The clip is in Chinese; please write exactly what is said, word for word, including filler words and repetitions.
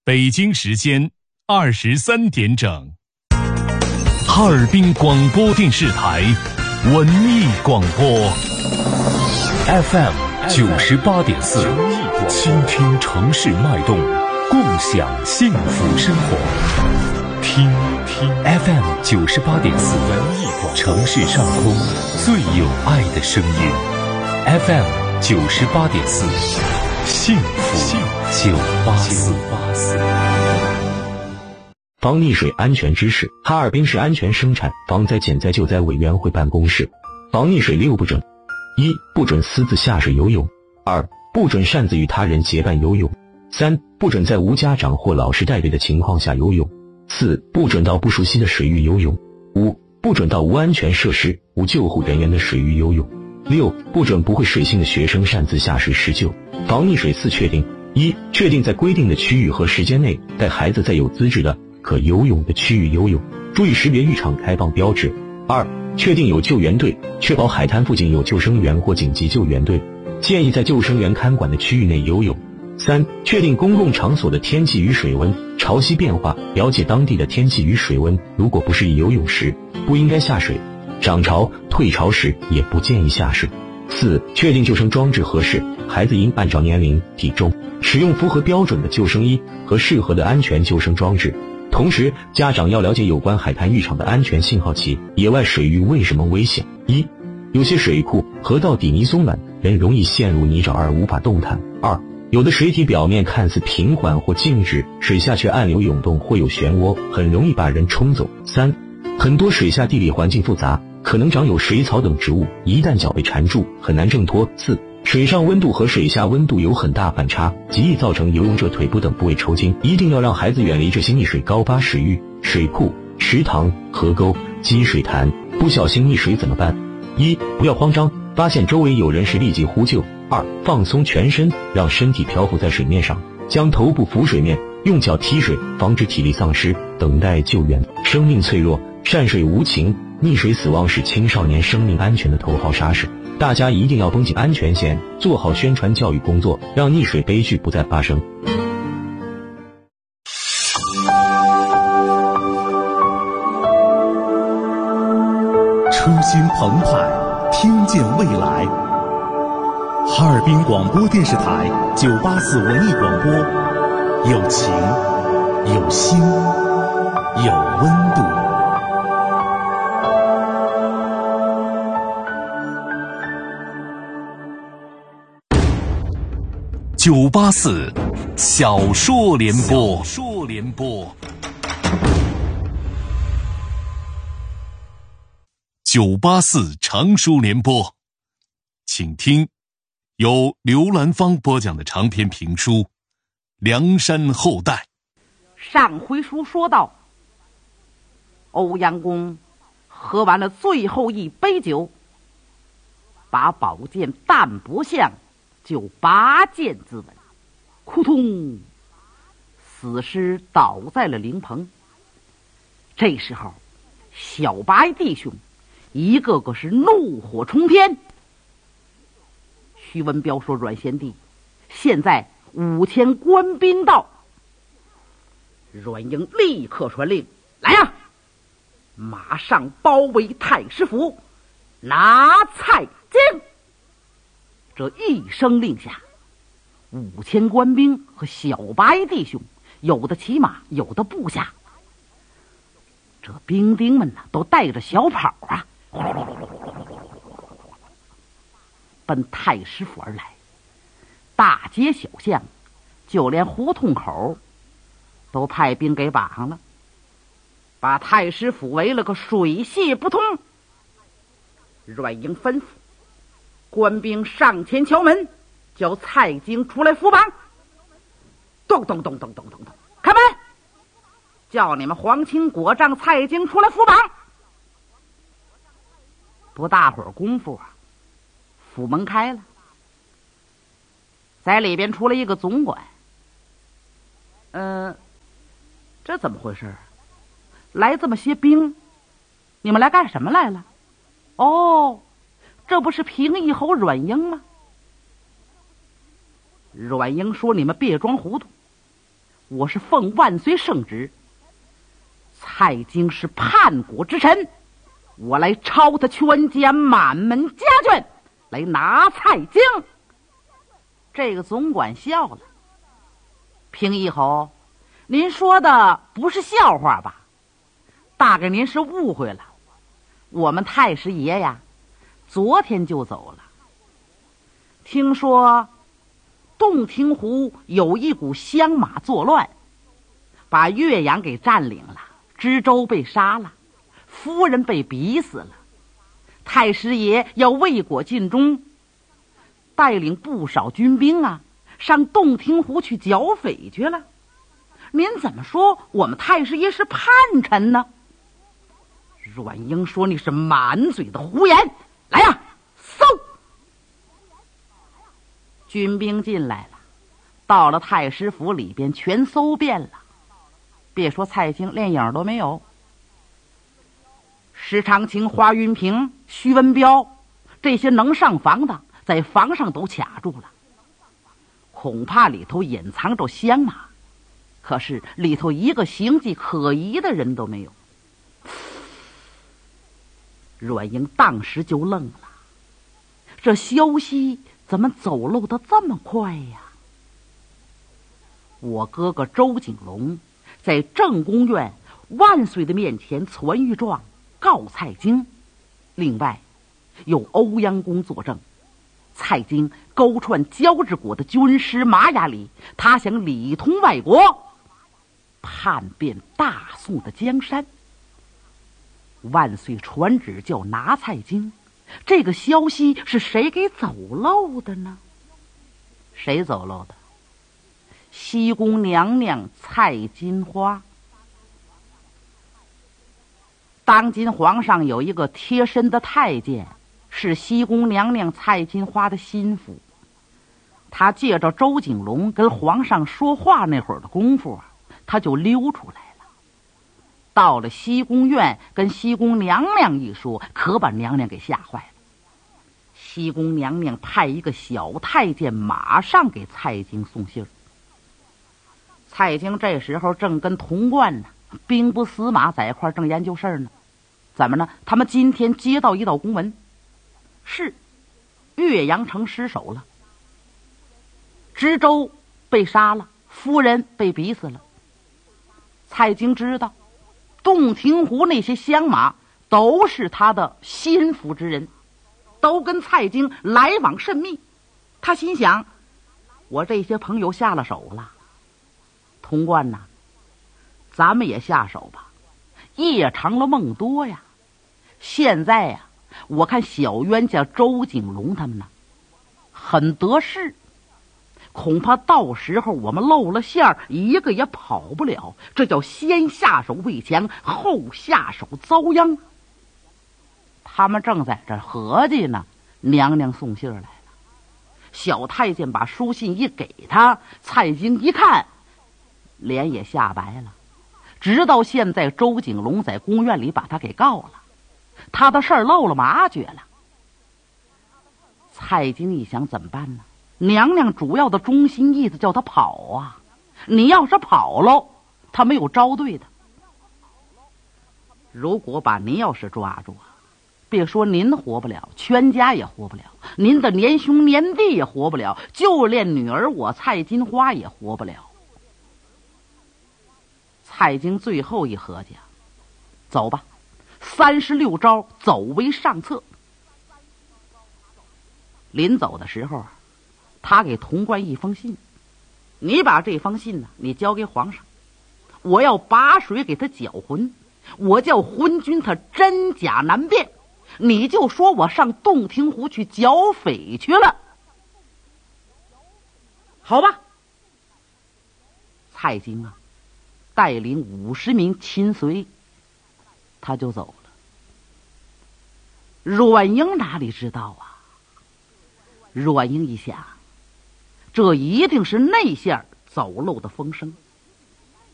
北京时间二十三点整，哈尔滨广播电视台文艺广播 F M 九十八点四，倾听城市脉动，共享幸福生活。听听 F M 九十八点四，文艺广播，城市上空最有爱的声音。F M 九十八点四，幸福九八四。 防溺水安全知识。哈尔滨市安全生产防灾减灾救灾委员会办公室。防溺水六不准：一、不准私自下水游泳；二、不准擅自与他人结伴游泳；三、不准在无家长或老师带队的情况下游泳；四、不准到不熟悉的水域游泳；五、不准到无安全设施、无救护人员的水域游泳；六、不准不会水性的学生擅自下水施救。防溺水四确定：一、确定在规定的区域和时间内带孩子在有资质的可游泳的区域游泳，注意识别浴场开放标志。二、确定有救援队，确保海滩附近有救生员或紧急救援队，建议在救生员看管的区域内游泳。三、确定公共场所的天气与水温、潮汐变化，了解当地的天气与水温，如果不适宜游泳时，不应该下水；涨潮、退潮时也不建议下水。四、确定救生装置合适，孩子应按照年龄、体重，使用符合标准的救生衣和适合的安全救生装置。同时，家长要了解有关海滩浴场的安全信号器。野外水域为什么危险？一、有些水库、河道底泥松软，人容易陷入泥沼而无法动弹。二、有的水体表面看似平缓或静止，水下却暗流涌动或有漩涡，很容易把人冲走。三、很多水下地理环境复杂，可能长有水草等植物，一旦脚被缠住，很难挣脱。四、水上温度和水下温度有很大反差，极易造成游泳者腿部等部位抽筋，一定要让孩子远离这些溺水高洼水域、水库、池塘、河沟、积水潭。不小心溺水怎么办？一、不要慌张，发现周围有人时立即呼救。二、放松全身，让身体漂浮在水面上，将头部浮水面，用脚踢水，防止体力丧失，等待救援。生命脆弱，善水无情，溺水死亡是青少年生命安全的头号杀手。大家一定要绷紧安全线，做好宣传教育工作，让溺水悲剧不再发生。 初心澎湃，听见未来。哈尔滨广播电视台九八四文艺广播，有情，有心，有温度。 九八四小说联播，小说联播，九八四长书联播，请听由刘兰芳播讲的长篇评书《梁山后代》。 上回书说到，欧阳公喝完了最后一杯酒，把宝剑淡泊相就拔剑自刎，扑通，死尸倒在了灵棚。这时候，小白弟兄一个个是怒火冲天。徐文彪说：“阮贤弟，现在五千官兵到。”阮英立刻传令：“来呀，马上包围太师府，拿蔡京！”这一声令下，五千官兵和小白弟兄，有的骑马，有的部下，这兵丁们呢，都带着小跑啊，奔太师府而来。大街小巷，就连胡同口，都派兵给把上了，把太师府围了个水泄不通。阮英吩咐官兵上前敲门，叫蔡京出来扶绑。咚咚咚咚咚咚咚，开门！叫你们皇亲国丈蔡京出来扶绑。不大会儿功夫啊，府门开了，在里边出了一个总管。嗯、呃，这怎么回事？来这么些兵，你们来干什么来了？哦，这不是平义侯阮英吗？阮英说：“你们别装糊涂， 我是奉万岁圣旨，蔡京是叛国之臣，我来抄他全家满门家眷，来拿蔡京。这个总管笑了，平一侯，您说的不是笑话吧？大概您是误会了，我们太师爷呀昨天就走了。听说洞庭湖有一股乡马作乱，把岳阳给占领了，知州被杀了，夫人被逼死了。太师爷要为国尽忠，带领不少军兵啊上洞庭湖去剿匪去了。您怎么说我们太师爷是叛臣呢？阮英说：“你是满嘴的胡言！来呀，搜！”军兵进来了，到了太师府里边，全搜遍了。别说蔡京，连影都没有。石长清、华云平、徐文彪这些能上房的，在房上都卡住了，恐怕里头隐藏着香马，可是里头一个形迹可疑的人都没有。阮英当时就愣了，这消息怎么走漏得这么快呀？我哥哥周景龙在正宫院万岁的面前传谕状告蔡京，另外有欧阳公作证，蔡京勾串交趾国的军师马雅里，他想里通外国，叛变大宋的江山。万岁传旨叫拿蔡京，这个消息是谁给走漏的呢？谁走漏的？西宫娘娘蔡金花。当今皇上有一个贴身的太监，是西宫娘娘蔡金花的心腹。他借着周景龙跟皇上说话那会儿的功夫啊，他就溜出来了。到了西宫院跟西宫娘娘一说，可把娘娘给吓坏了。西宫娘娘派一个小太监马上给蔡京送信儿。蔡京这时候正跟童贯呢兵不死马在一块正研究事儿呢。怎么呢？他们今天接到一道公文，是岳阳城失守了，知州被杀了，夫人被逼死了。蔡京知道洞庭湖那些乡马都是他的心腹之人，都跟蔡京来往甚密。他心想，我这些朋友下了手了，童贯呐，咱们也下手吧，夜长了梦多呀。现在呀，我看小冤家周景龙他们呢很得势，恐怕到时候我们露了馅儿，一个也跑不了。这叫先下手为强，后下手遭殃。他们正在这合计呢，娘娘送信来了。小太监把书信一给他，蔡京一看，脸也吓白了。直到现在，周景龙在宫院里把他给告了，他的事儿露了麻雀了。蔡京一想，怎么办呢？娘娘主要的中心意思叫他跑啊，你要是跑喽，他没有招对的。如果把您要是抓住啊，别说您活不了，全家也活不了，您的年兄年弟也活不了，就连女儿我蔡金花也活不了。蔡京最后一合计，走吧，三十六招走为上策。临走的时候啊，他给童贯一封信，你把这封信呢，你交给皇上，我要把水给他搅浑，我叫昏君他真假难辨，你就说我上洞庭湖去剿匪去了，好吧？蔡京啊，带领五十名亲随，他就走了。阮英哪里知道啊？阮英一想，这一定是内线走漏的风声。